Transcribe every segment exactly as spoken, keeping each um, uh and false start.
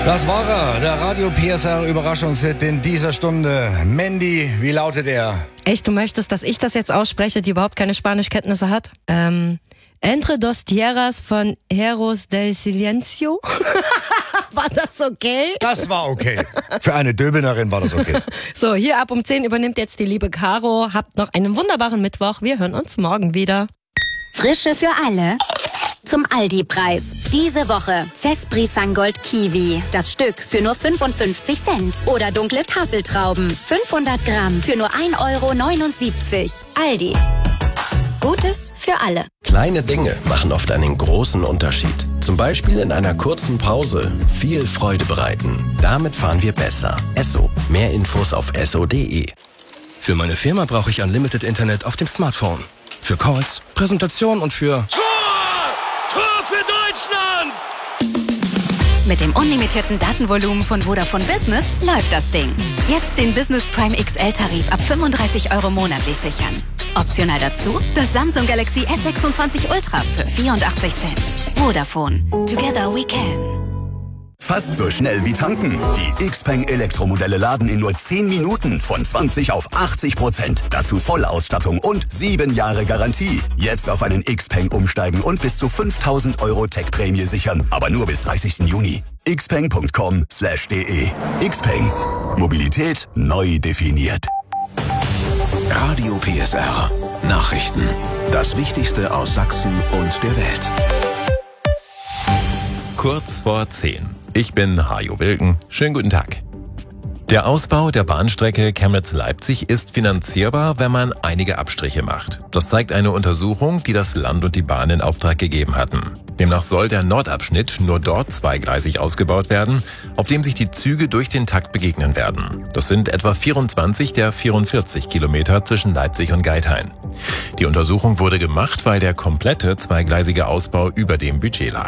Das war er, der Radio P S R Überraschungshit in dieser Stunde. Mandy, wie lautet er? Echt, du möchtest, dass ich das jetzt ausspreche, die überhaupt keine Spanischkenntnisse hat? Ähm, Entre dos tierras von Heros del Silencio? War das okay? Das war okay. Für eine Döbenerin war das okay. So, hier ab um zehn übernimmt jetzt die liebe Caro. Habt noch einen wunderbaren Mittwoch. Wir hören uns morgen wieder. Frische für alle. Zum Aldi-Preis. Diese Woche Cespri Sangold Kiwi. Das Stück für nur fünfundfünfzig Cent. Oder dunkle Tafeltrauben. fünfhundert Gramm für nur ein Euro neunundsiebzig. Aldi. Gutes für alle. Kleine Dinge machen oft einen großen Unterschied. Zum Beispiel in einer kurzen Pause viel Freude bereiten. Damit fahren wir besser. Esso. Mehr Infos auf esso punkt de. Für meine Firma brauche ich Unlimited Internet auf dem Smartphone. Für Calls, Präsentation und für... Für Deutschland! Mit dem unlimitierten Datenvolumen von Vodafone Business läuft das Ding. Jetzt den Business Prime X L-Tarif ab fünfunddreißig Euro monatlich sichern. Optional dazu das Samsung Galaxy S sechsundzwanzig Ultra für vierundachtzig Cent. Vodafone. Together we can. Fast so schnell wie tanken. Die Xpeng Elektromodelle laden in nur zehn Minuten von zwanzig auf achtzig Prozent. Dazu Vollausstattung und sieben Jahre Garantie. Jetzt auf einen Xpeng umsteigen und bis zu fünftausend Euro Tech-Prämie sichern. Aber nur bis dreißigsten Juni. xpeng punkt com slash de. Xpeng. Mobilität neu definiert. Radio P S R. Nachrichten. Das Wichtigste aus Sachsen und der Welt. Kurz vor zehn. Ich bin Hajo Wilken. Schönen guten Tag. Der Ausbau der Bahnstrecke Chemnitz-Leipzig ist finanzierbar, wenn man einige Abstriche macht. Das zeigt eine Untersuchung, die das Land und die Bahn in Auftrag gegeben hatten. Demnach soll der Nordabschnitt nur dort zweigleisig ausgebaut werden, auf dem sich die Züge durch den Takt begegnen werden. Das sind etwa vierundzwanzig der vierundvierzig Kilometer zwischen Leipzig und Geithain. Die Untersuchung wurde gemacht, weil der komplette zweigleisige Ausbau über dem Budget lag.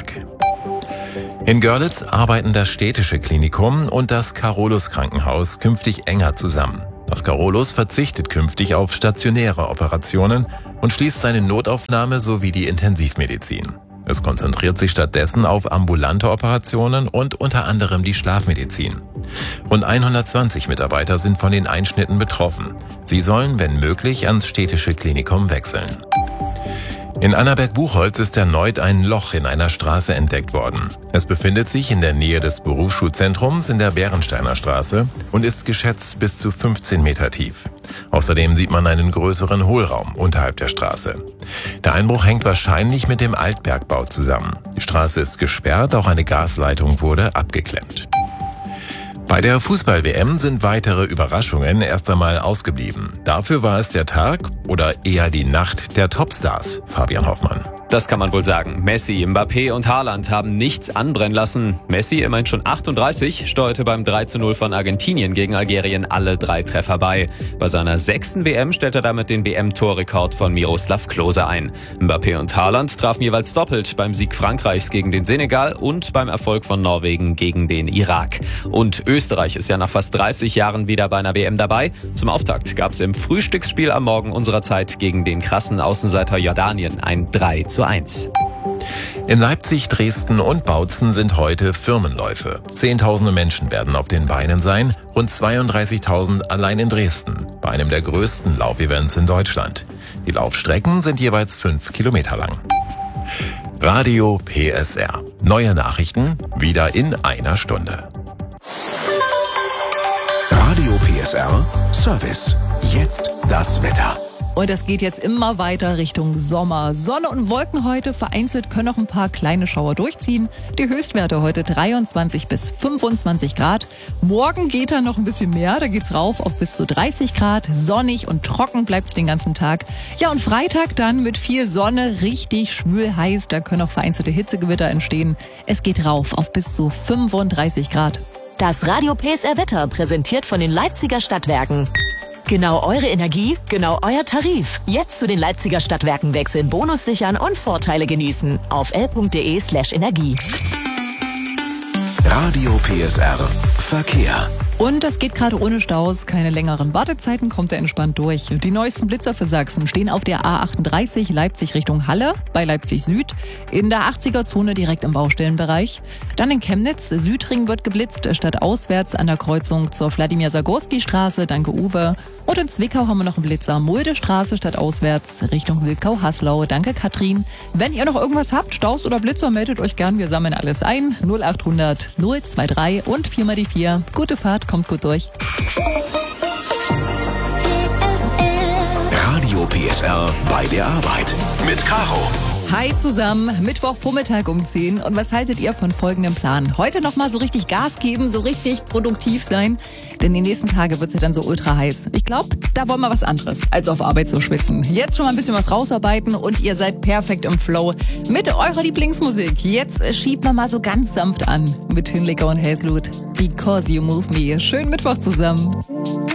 In Görlitz arbeiten das Städtische Klinikum und das Carolus-Krankenhaus künftig enger zusammen. Das Carolus verzichtet künftig auf stationäre Operationen und schließt seine Notaufnahme sowie die Intensivmedizin. Es konzentriert sich stattdessen auf ambulante Operationen und unter anderem die Schlafmedizin. Rund hundertzwanzig Mitarbeiter sind von den Einschnitten betroffen. Sie sollen, wenn möglich, ans Städtische Klinikum wechseln. In Annaberg-Buchholz ist erneut ein Loch in einer Straße entdeckt worden. Es befindet sich in der Nähe des Berufsschulzentrums in der Bärensteiner Straße und ist geschätzt bis zu fünfzehn Meter tief. Außerdem sieht man einen größeren Hohlraum unterhalb der Straße. Der Einbruch hängt wahrscheinlich mit dem Altbergbau zusammen. Die Straße ist gesperrt, auch eine Gasleitung wurde abgeklemmt. Bei der Fußball-W M sind weitere Überraschungen erst einmal ausgeblieben. Dafür war es der Tag oder eher die Nacht der Topstars, Fabian Hoffmann. Das kann man wohl sagen. Messi, Mbappé und Haaland haben nichts anbrennen lassen. Messi, immerhin schon achtunddreißig, steuerte beim drei zu null von Argentinien gegen Algerien alle drei Treffer bei. Bei seiner sechsten W M stellt er damit den W M-Torrekord von Miroslav Klose ein. Mbappé und Haaland trafen jeweils doppelt beim Sieg Frankreichs gegen den Senegal und beim Erfolg von Norwegen gegen den Irak. Und Österreich ist ja nach fast dreißig Jahren wieder bei einer W M dabei. Zum Auftakt gab es im Frühstücksspiel am Morgen unserer Zeit gegen den krassen Außenseiter Jordanien ein drei zu eins. In Leipzig, Dresden und Bautzen sind heute Firmenläufe. Zehntausende Menschen werden auf den Beinen sein, rund zweiunddreißigtausend allein in Dresden, bei einem der größten Laufevents in Deutschland. Die Laufstrecken sind jeweils fünf Kilometer lang. Radio P S R. Neue Nachrichten wieder in einer Stunde. Radio P S R Service. Jetzt das Wetter. Und es geht jetzt immer weiter Richtung Sommer. Sonne und Wolken heute, vereinzelt können noch ein paar kleine Schauer durchziehen. Die Höchstwerte heute dreiundzwanzig bis fünfundzwanzig Grad. Morgen geht dann noch ein bisschen mehr, da geht's rauf auf bis zu dreißig Grad. Sonnig und trocken bleibt's den ganzen Tag. Ja, und Freitag dann mit viel Sonne, richtig schwül heiß. Da können auch vereinzelte Hitzegewitter entstehen. Es geht rauf auf bis zu fünfunddreißig Grad. Das Radio P S R Wetter präsentiert von den Leipziger Stadtwerken. Genau eure Energie, genau euer Tarif. Jetzt zu den Leipziger Stadtwerken wechseln, Bonus sichern und Vorteile genießen. Auf l punkt de slash Energie. Radio P S R Verkehr. Und das geht gerade ohne Staus, keine längeren Wartezeiten, kommt er entspannt durch. Die neuesten Blitzer für Sachsen stehen auf der A achtunddreißig Leipzig Richtung Halle, bei Leipzig Süd, in der achtziger-Zone direkt im Baustellenbereich. Dann in Chemnitz, Südring wird geblitzt, statt auswärts an der Kreuzung zur Wladimir-Sagorski-Straße, danke Uwe. Und in Zwickau haben wir noch einen Blitzer, Mulde-Straße statt auswärts Richtung Wilkau-Haslau, danke Katrin. Wenn ihr noch irgendwas habt, Staus oder Blitzer, meldet euch gern, wir sammeln alles ein. null achthundert null drei und vier mal die vier. Gute Fahrt, kommt gut durch. Radio P S R bei der Arbeit mit Caro. Hi zusammen, Mittwochvormittag um zehn. Und was haltet ihr von folgendem Plan? Heute nochmal so richtig Gas geben, so richtig produktiv sein. Denn die nächsten Tage wird es ja dann so ultra heiß. Ich glaube, da wollen wir was anderes, als auf Arbeit zu schwitzen. Jetzt schon mal ein bisschen was rausarbeiten und ihr seid perfekt im Flow mit eurer Lieblingsmusik. Jetzt schiebt man mal so ganz sanft an mit Hinlicker und Hazelwood. Because You Move Me. Schönen Mittwoch zusammen.